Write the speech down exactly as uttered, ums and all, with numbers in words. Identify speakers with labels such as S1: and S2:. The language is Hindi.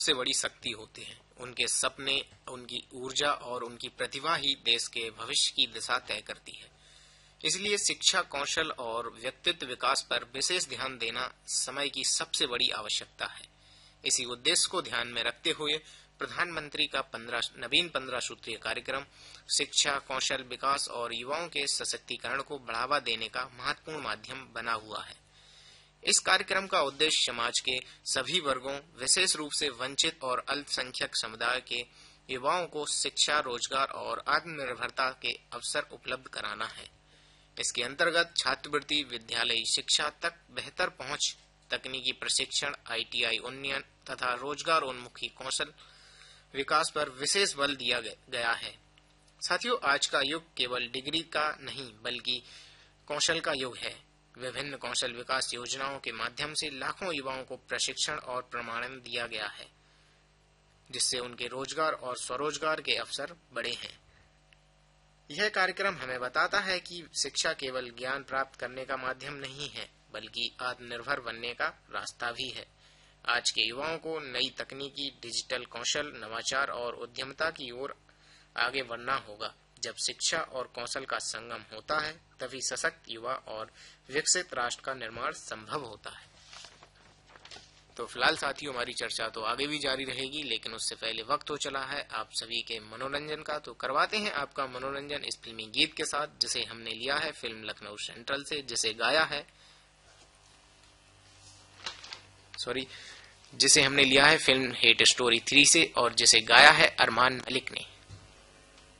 S1: सबसे बड़ी शक्ति होते हैं। उनके सपने, उनकी ऊर्जा और उनकी प्रतिभा ही देश के भविष्य की दिशा तय करती है। इसलिए शिक्षा, कौशल और व्यक्तित्व विकास पर विशेष ध्यान देना समय की सबसे बड़ी आवश्यकता है। इसी उद्देश्य को ध्यान में रखते हुए प्रधानमंत्री का पंद्रह नवीन पंद्रह सूत्रीय कार्यक्रम शिक्षा, कौशल विकास और युवाओं के सशक्तिकरण को बढ़ावा देने का महत्वपूर्ण माध्यम बना हुआ है। इस कार्यक्रम का उद्देश्य समाज के सभी वर्गों, विशेष रूप से वंचित और अल्पसंख्यक समुदाय के युवाओं को शिक्षा, रोजगार और आत्मनिर्भरता के अवसर उपलब्ध कराना है। इसके अंतर्गत छात्रवृत्ति, विद्यालयी शिक्षा तक बेहतर पहुंच, तकनीकी प्रशिक्षण, आई टी आई उन्नयन तथा रोजगार उन्मुखी कौशल विकास पर विशेष बल दिया गया है। साथियों, आज का युग केवल डिग्री का नहीं बल्कि कौशल का युग है। विभिन्न कौशल विकास योजनाओं के माध्यम से लाखों युवाओं को प्रशिक्षण और प्रमाणन दिया गया है, जिससे उनके रोजगार और स्वरोजगार के अवसर बढ़े हैं। यह कार्यक्रम हमें बताता है कि शिक्षा केवल ज्ञान प्राप्त करने का माध्यम नहीं है, बल्कि आत्मनिर्भर बनने का रास्ता भी है। आज के युवाओं को नई तकनीकी, डिजिटल कौशल, नवाचार और उद्यमता की ओर आगे बढ़ना होगा। जब शिक्षा और कौशल का संगम होता है, तभी सशक्त युवा और विकसित राष्ट्र का निर्माण संभव होता है। तो फिलहाल साथियों, हमारी चर्चा तो आगे भी जारी रहेगी, लेकिन उससे पहले वक्त हो चला है आप सभी के मनोरंजन का। तो करवाते हैं आपका मनोरंजन इस फिल्मी गीत के साथ, जिसे हमने लिया है फिल्म लखनऊ सेंट्रल से, जिसे गाया है सॉरी जिसे हमने लिया है फिल्म हेट स्टोरी थ्री से और जिसे गाया है अरमान मलिक ने।